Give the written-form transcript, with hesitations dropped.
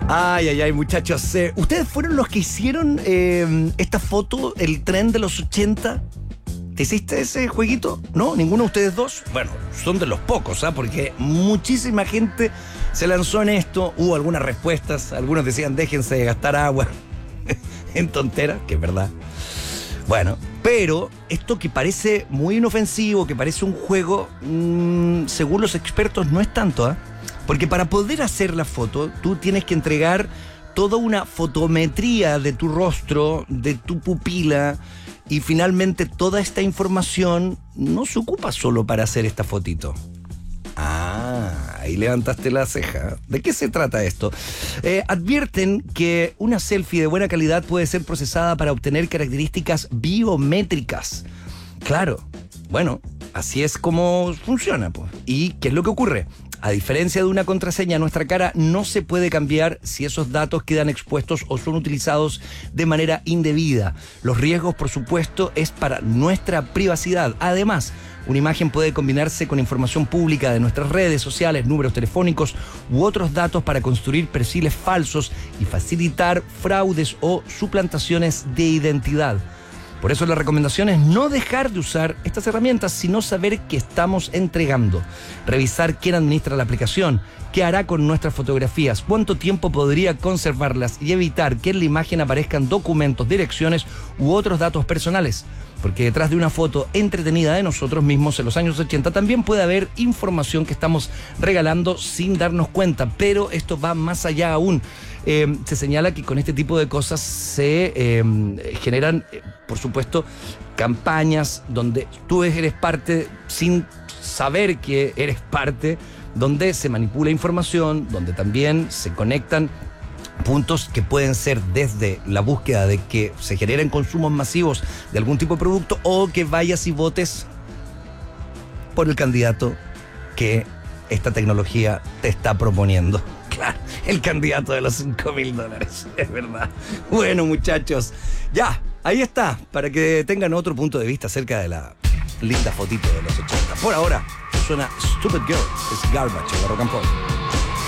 Ay, ay, ay, muchachos. ¿Ustedes fueron los que hicieron esta foto, el tren de los 80? ¿Te hiciste ese jueguito? ¿No? ¿Ninguno de ustedes dos? Bueno, son de los pocos, ¿ah? Porque muchísima gente se lanzó en esto. Hubo algunas respuestas. Algunos decían, déjense de gastar agua en tonteras, que es verdad. Bueno, pero esto que parece muy inofensivo, que parece un juego, según los expertos no es tanto, ¿ah? Porque para poder hacer la foto, tú tienes que entregar toda una fotometría de tu rostro, de tu pupila, y finalmente toda esta información no se ocupa solo para hacer esta fotito. Ah, ahí levantaste la ceja. ¿De qué se trata esto? Advierten que una selfie de buena calidad puede ser procesada para obtener características biométricas. Claro, bueno, así es como funciona, pues. ¿Y qué es lo que ocurre? A diferencia de una contraseña, nuestra cara no se puede cambiar si esos datos quedan expuestos o son utilizados de manera indebida. Los riesgos, por supuesto, es para nuestra privacidad. Además, una imagen puede combinarse con información pública de nuestras redes sociales, números telefónicos u otros datos para construir perfiles falsos y facilitar fraudes o suplantaciones de identidad. Por eso la recomendación es no dejar de usar estas herramientas, sino saber qué estamos entregando. Revisar quién administra la aplicación, qué hará con nuestras fotografías, cuánto tiempo podría conservarlas y evitar que en la imagen aparezcan documentos, direcciones u otros datos personales. Porque detrás de una foto entretenida de nosotros mismos en los años 80 también puede haber información que estamos regalando sin darnos cuenta, pero esto va más allá aún. Se señala que con este tipo de cosas se generan, por supuesto, campañas donde tú eres parte sin saber que eres parte, donde se manipula información, donde también se conectan puntos que pueden ser desde la búsqueda de que se generen consumos masivos de algún tipo de producto o que vayas y votes por el candidato que esta tecnología te está proponiendo. Claro, el candidato de los $5,000, es verdad. Bueno, muchachos, ya, ahí está, para que tengan otro punto de vista acerca de la linda fotito de los 80. Por ahora, suena Stupid Girl, es Garbage en la Rock and Pop.